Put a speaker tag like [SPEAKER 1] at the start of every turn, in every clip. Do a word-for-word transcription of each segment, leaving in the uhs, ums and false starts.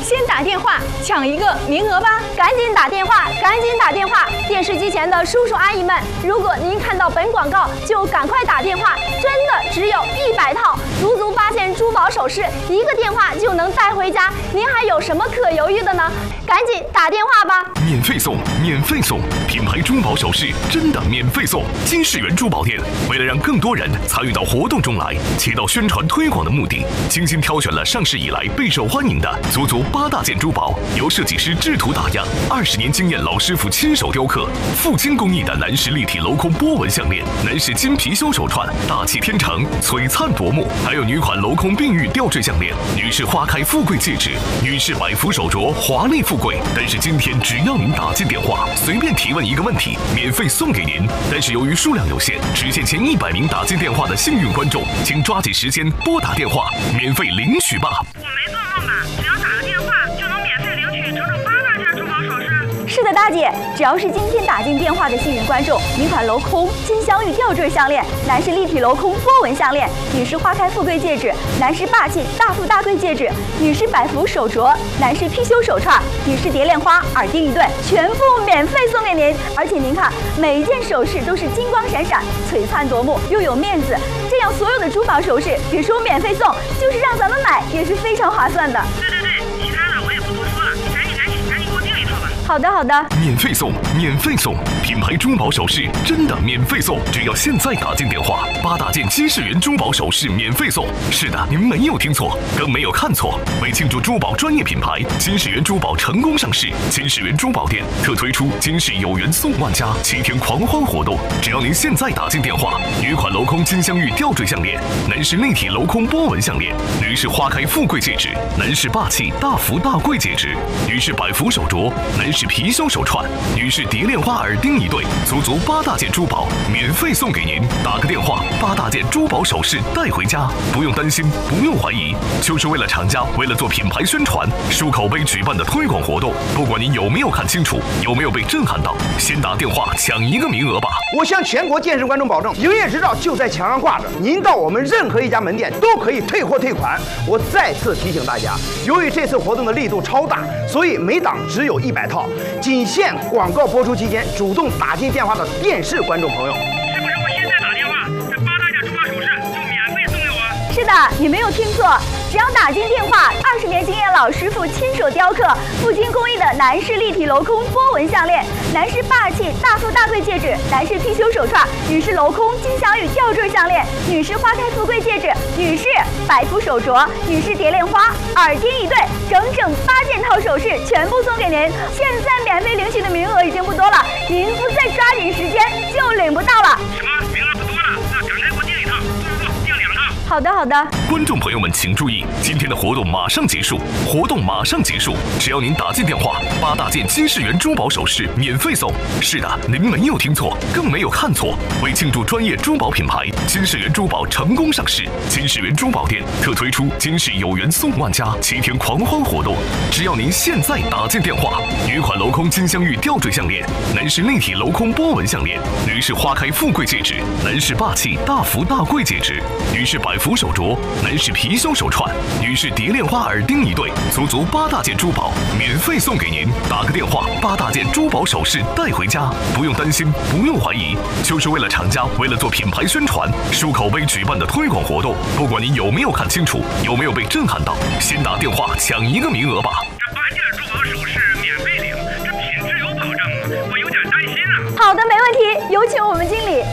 [SPEAKER 1] 先打电话抢一个名额吧！赶紧打电话，赶紧打电话！电视机前的叔叔阿姨们，如果您看到本广告，就赶快打电话，真的只有一百套，足足八件珠宝首饰，一个电话就能带回家，您还有什么可犹豫的呢？赶紧打电话吧！
[SPEAKER 2] 免费送，免费送，品牌珠宝首饰真的免费送！金世源珠宝店为了让更多人参与到活动中来，起到宣传推广的目的，精心挑选了上市以来备受欢迎的足足八大件珠宝，由设计师制图打样，二十年经验老师傅亲手雕刻，富金工艺的男士立体镂空波纹项链，男士金貔貅手串，大气天成，璀璨夺目，还有女款镂空碧玉吊坠项链，女士花开富贵戒指，女士百福手镯，华丽富贵。但是今天只要您打进电话，随便提问一个问题，免费送给您。但是由于数量有限，只限前一百名打进电话的幸运观众，请抓紧时间拨打电话，免费领取吧。
[SPEAKER 3] 我没做梦吧？只要打个电话就能免费领取整整八大件珠宝首饰？
[SPEAKER 1] 是的，大姐，只要是今天打进电话的幸运观众，女款镂空金镶玉吊坠项链，男士立体镂空波纹项链，女士花开富贵戒指，男士霸气大富大贵戒指，女士百福手镯，男士貔貅手串，女士蝶恋花耳钉一对，全部免费送给您。而且您看，每一件首饰都是金光闪闪，璀璨夺目，又有面子。这样所有的珠宝首饰，别说免费送，就是让咱们买也是非常划算的。
[SPEAKER 3] 对对对，其他的我也不多说了，你赶紧赶紧赶紧给我订一套吧。
[SPEAKER 1] 好的好的，
[SPEAKER 2] 免费送，免费送，品牌珠宝首饰真的免费送，只要现在打进电话，八大件金世源珠宝首饰免费送。是的，您没有听错，更没有看错。为庆祝珠宝专业品牌金世源珠宝成功上市，金世源珠宝店特推出金世有缘送万家七天狂欢活动。只要您现在打进电话，女款镂空金镶玉吊坠项链，男士立体镂空波纹项链，女士花开富贵戒指，男士霸气大福大贵戒指，女士百福手镯，男士貔貅手串，女士蝶恋花耳钉一对，足足八大件珠宝免费送给您。打个电话，八大件珠宝首饰带回家，不用担心，不用怀疑，就是为了厂家为了做品牌宣传、树口碑举办的推广活动。不管您有没有看清楚，有没有被震撼到，先打电话抢一个名额吧。
[SPEAKER 4] 我向全国电视观众保证，营业执照就在墙上挂着，您到我们任何一家门店都可以退货退款。我再次提醒大家，由于这次活动的力度超大，所以每档只有一百套，仅限广告播出期间主动打进电话的电视观众朋友。
[SPEAKER 3] 是不是我现在打电话，这八大件珠宝首饰就免费送给我？
[SPEAKER 1] 是的，你没有听错，只要打进电话，二十年经验老师傅亲手雕刻，富金工艺的男士立体镂空波纹项链，男士霸气大富大贵戒指，男士貔貅手串，女士镂空金镶玉吊坠项链，女士花开富贵戒指，女士百福手镯，女士蝶恋花耳钉一对，整整八件套首饰全部送给您。现在免费领取的名额已经不多了，您不再抓紧时间就领不到了。
[SPEAKER 3] 什么？名额不多了？那赶快给我订一套，不不不，订两套。
[SPEAKER 1] 好的好的，
[SPEAKER 2] 观众朋友们请注意，今天的活动马上结束，活动马上结束，只要您打进电话，八大件金世源珠宝首饰免费送。是的，您没有听错，更没有看错。为庆祝专业珠宝品牌金世源珠宝成功上市，金世源珠宝店特推出金世有缘送万家七天狂欢活动。只要您现在打进电话，女款镂空金镶玉吊坠项链，男士立体镂空波纹项链，女士花开富贵戒指，男士霸气大福大贵戒指，女士百福手镯，男士貔貅手串，女士蝶恋花耳钉一对，足足八大件珠宝免费送给您。打个电话，八大件珠宝首饰带回家，不用担心，不用怀疑，就是为了厂家为了做品牌宣传、树口碑举办的推广活动。不管您有没有看清楚，有没有被震撼到，先打电话抢一个名额吧。
[SPEAKER 3] 这八件珠宝首饰免费领，这品质有保证吗？我有点担心啊。
[SPEAKER 1] 好的，没问题，有请我们经理。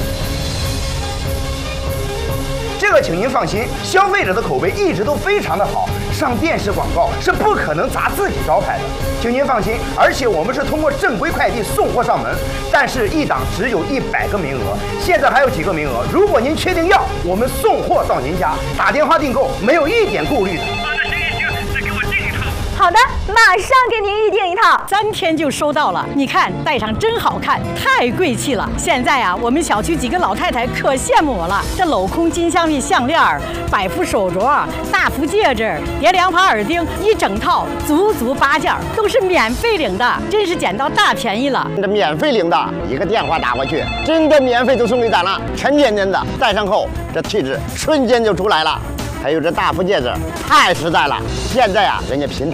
[SPEAKER 4] 这个请您放心，消费者的口碑一直都非常的好，上电视广告是不可能砸自己招牌的，请您放心。而且我们是通过正规快递送货上门，但是一档只有一百个名额，现在还有几个名额，如果您确定要，我们送货到您家，打电话订购没有一点顾虑的。
[SPEAKER 3] 啊，那行行行，再给我订一套。
[SPEAKER 1] 好的，马上给您预定一套，
[SPEAKER 5] 三天就收到了。你看，戴上真好看，太贵气了。现在啊，我们小区几个老太太可羡慕我了。这镂空金镶玉项链、百福手镯、大福戒指、蝶恋花耳钉，一整套足足八件，都是免费领的，真是捡到大便宜了。
[SPEAKER 6] 这免费领的，一个电话打过去，真的免费就送给咱了，沉甸甸的，戴上后这气质瞬间就出来了。还有这大福戒指，太实在了。现在啊，人家品牌